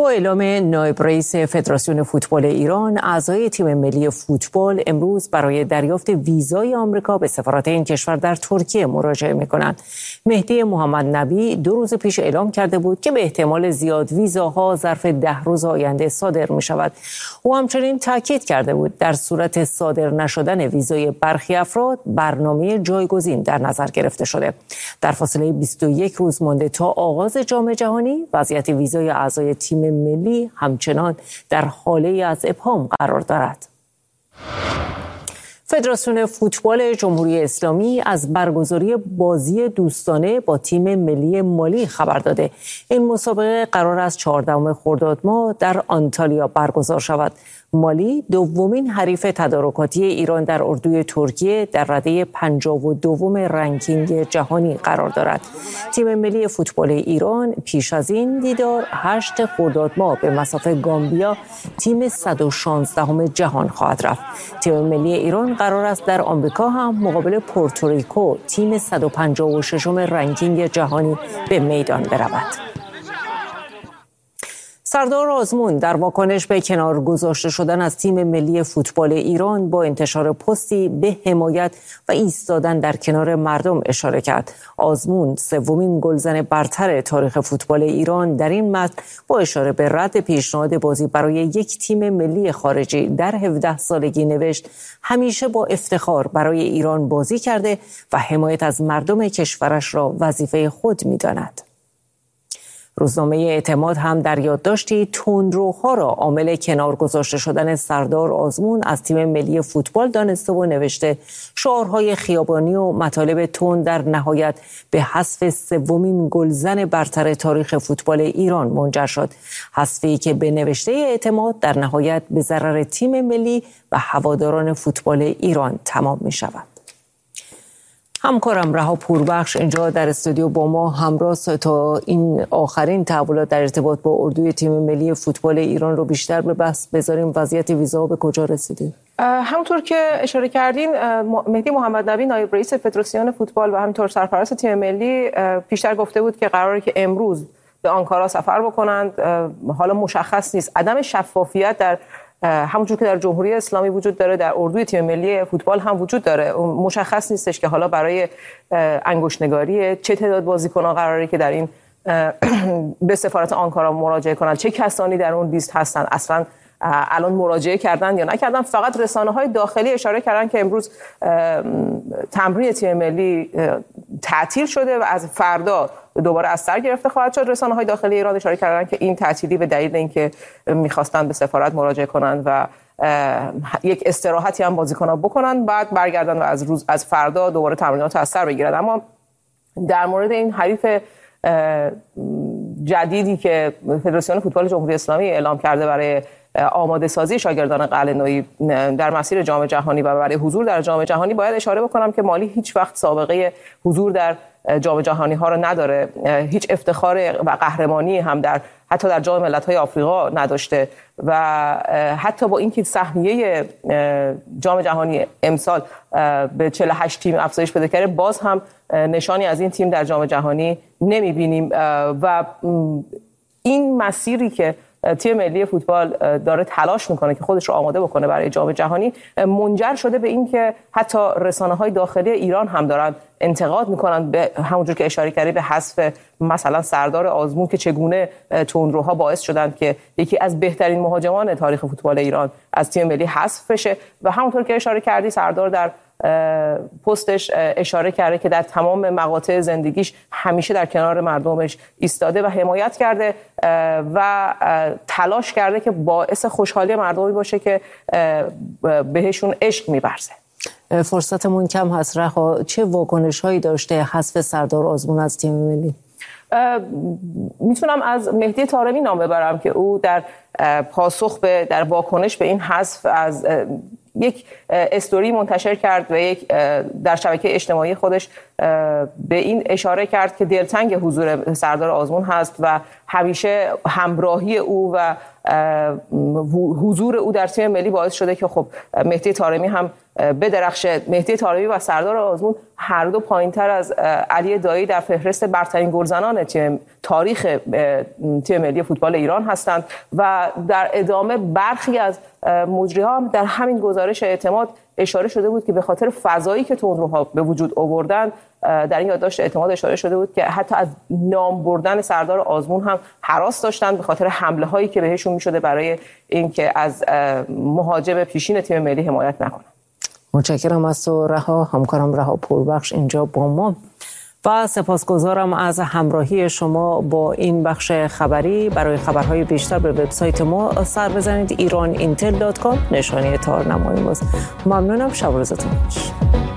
با اعلام نایب رئیس فدراسیون فوتبال ایران، اعضای تیم ملی فوتبال امروز برای دریافت ویزای آمریکا به سفارت این کشور در ترکیه مراجعه می‌کنند. مهدی محمد نبی 2 روز پیش اعلام کرده بود که به احتمال زیاد ویزاها ظرف 10 روز آینده صادر می‌شود. او همچنین تاکید کرده بود در صورت صادر نشدن ویزای برخی افراد، برنامه جایگزین در نظر گرفته شده. در فاصله 21 روز مانده تا آغاز جام جهانی، وضعیت ویزای اعضای تیم ملی همچنان در حاله از ابهام قرار دارد. فدراسیون فوتبال جمهوری اسلامی از برگزاری بازی دوستانه با تیم ملی مالی خبر داده. این مسابقه قرار است 14 خرداد ماه در آنتالیا برگزار شود. مالی دومین حریف تدارکاتی ایران در اردوی ترکیه در رده 52 رنکینگ جهانی قرار دارد. تیم ملی فوتبال ایران پیش از این دیدار 8 خرداد ماه به مصاف گامبیا تیم 116 جهان خواهد رفت. تیم ملی ایران قرار است در آمریکا هم مقابل پورتوریکو تیم 156 رنکینگ جهانی به میدان برود. سردار آزمون در واکنش به کنار گذاشته شدن از تیم ملی فوتبال ایران با انتشار پستی به حمایت و ایستادن در کنار مردم اشاره کرد. آزمون سومین گلزن برتر تاریخ فوتبال ایران در این متن با اشاره به رد پیشنهاد بازی برای یک تیم ملی خارجی در 17 سالگی نوشت: همیشه با افتخار برای ایران بازی کرده و حمایت از مردم کشورش را وظیفه خود می‌داند. روزنامه اعتماد هم در یادداشتی تندروها را عامل کنار گذاشته شدن سردار آزمون از تیم ملی فوتبال دانسته و نوشته: شعارهای خیابانی و مطالب تند در نهایت به حذف سومین گلزن برتر تاریخ فوتبال ایران منجر شد. حذفی که به نوشته اعتماد در نهایت به ضرر تیم ملی و هواداران فوتبال ایران تمام می شود. همکارم رها پوربخش اینجا در استودیو با ما همراه تا این آخرین تحولات در ارتباط با اردوی تیم ملی فوتبال ایران رو بیشتر به بحث بذاریم. وضعیت ویزا به کجا رسیده؟ همونطور که اشاره کردین، مهدی محمد نبی نایب رئیس فدراسیون فوتبال و همینطور سرپرست تیم ملی پیشتر گفته بود که قراره که امروز به آنکارا سفر بکنند. حالا مشخص نیست، عدم شفافیت در همونجور که در جمهوری اسلامی وجود داره در اردوی تیم ملی فوتبال هم وجود داره. مشخص نیستش که حالا برای انگشت‌نگاری چه تعداد بازیکن‌ها قراره که در این به سفارت آنکارا مراجعه کنند، چه کسانی در اون لیست هستن، اصلا الان مراجعه کردن یا نکردن. فقط رسانه‌های داخلی اشاره کردن که امروز تمرین تیم ملی تعطیل شده و از فردا دوباره از سر گرفته خواهد شد. رسانه‌های داخلی ایران اشاره کردن که این تعطیلی به دلیل اینکه می‌خواستن به سفارت مراجعه کنند و یک استراحتی هم بازیکن‌ها بکنن، بعد برگردن و از فردا دوباره تمرینات از سر بگیرن. اما در مورد این حریف جدیدی که فدراسیون فوتبال جمهوری اسلامی اعلام کرده برای آماده سازی شاگردان قلعه‌نویی در مسیر جام جهانی و برای حضور در جام جهانی، باید اشاره بکنم که مالی هیچ وقت سابقه حضور در جام جهانی ها رو نداره. هیچ افتخار و قهرمانی هم حتی در جام ملت‌های آفریقا نداشته و حتی با اینکه سهمیه جام جهانی امسال به 48 تیم افزایش پیدا کرده، باز هم نشانی از این تیم در جام جهانی نمی‌بینیم و این مسیری که تیم ملی فوتبال داره تلاش میکنه که خودش رو آماده بکنه برای جام جهانی منجر شده به این که حتی رسانه‌های داخلی ایران هم دارن انتقاد میکنن به همونجور که اشاره کردی به حذف مثلا سردار آزمون که چگونه تندروها باعث شدن که یکی از بهترین مهاجمان تاریخ فوتبال ایران از تیم ملی حذف بشه. و همونطور که اشاره کردی سردار در پستش اشاره کرده که در تمام مقاطع زندگیش همیشه در کنار مردمش ایستاده و حمایت کرده و تلاش کرده که باعث خوشحالی مردمی باشه که بهشون عشق می‌ورزه. فرصتمون کم هست رها، چه واکنش‌هایی داشته حذف سردار آزمون از تیم ملی؟ میتونم از مهدی طارمی نام ببرم که او در پاسخ به در واکنش به این حذف از یک استوری منتشر کرد و در شبکه اجتماعی خودش به این اشاره کرد که دلتنگ حضور سردار آزمون هست و همیشه همراهی او و حضور او در تیم ملی باعث شده که خب مهدی طارمی هم بدرخشه. مهدی طارمی و سردار آزمون هر دو پایین‌تر از علی دایی در فهرست برترین گلزنان تاریخ تیم ملی فوتبال ایران هستند و در ادامه برخی از مجری‌ها هم در همین گزارش اعتماد اشاره شده بود که به خاطر فضایی که تندروها به وجود آوردن، در این یادداشت اعتماد اشاره شده بود که حتی از نام بردن سردار آزمون هم هراس داشتن به خاطر حمله هایی که بهشون میشده برای اینکه از مهاجم پیشین تیم ملی حمایت نکنن. متشکرم از تو رها، همکارم رها پوربخش اینجا با ما و سپاسگزارم از همراهی شما با این بخش خبری. برای خبرهای بیشتر به وبسایت ما سر بزنید ایراnintel.com نشانه تارنمای ماست. ممنونم، شب و روزتون خوش.